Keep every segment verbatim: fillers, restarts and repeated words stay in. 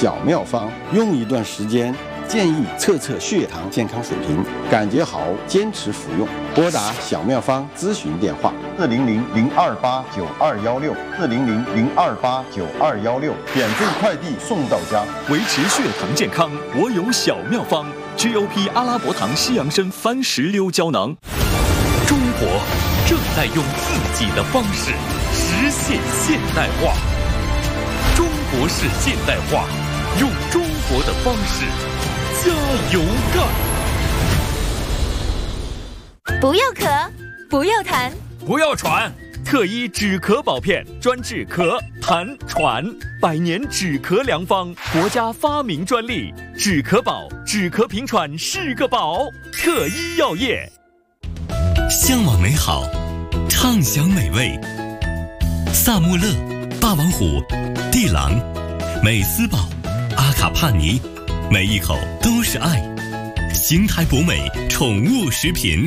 小妙方，用一段时间，建议测测血糖健康水平，感觉好坚持服用。拨打小妙方咨询电话：四零零零二八九二幺六，四零零零二八九二幺六，免费快递送到家。 维持血糖健康，我有小妙方 ，G O P 阿拉伯糖西洋参番石榴胶囊。中国正在用自己的方式实现现代化。中国式现代化，用中国的方式，加油干！ 不要咳，不要痰， 不要喘。特医止咳宝片，专治咳、痰、喘，百年止咳良方，国家发明专利。止咳宝，止咳平喘是个宝。特医药业。 向往美好，畅享美味。萨穆勒、霸王虎、地朗、美斯宝、阿卡帕尼，每一口都是爱。邢台博美宠物食品。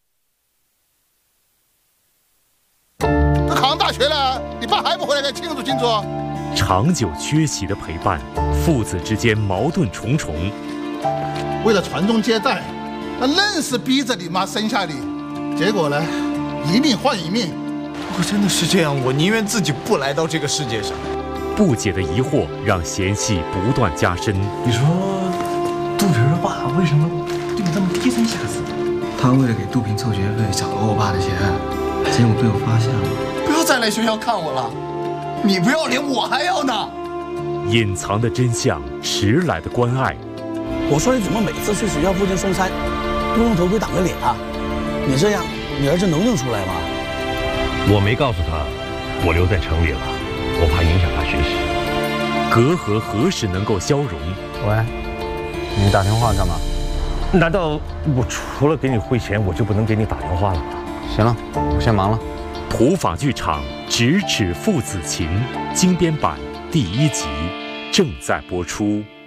都考上大学了，你爸还不回来给庆祝庆祝？ 长久缺席的陪伴，父子之间矛盾重重。 为了传宗接代，那愣是逼着你妈生下你，结果呢，一命换一命。 如果真的是这样，我宁愿自己不来到这个世界上。 不解的疑惑让嫌隙不断加深。 你说，杜平的爸为什么对你这么低三下四？ 他为了给杜平凑学费，找了我爸的钱，结果被我发现了。 不要再来学校看我了，你不要脸，我还要呢。 隐藏的真相，迟来的关爱。 我说你怎么每次去学校附近送餐，都用头盔挡着脸啊？你这样，你儿子能认出来吗？ 我没告诉他，我留在城里了，我怕影响他学习。 隔阂何时能够消融？ 喂，你打电话干嘛？ 难道我除了给你汇钱，我就不能给你打电话了吗？ 行了，我先忙了。 普法剧场《咫尺父子情》精编版第一集正在播出。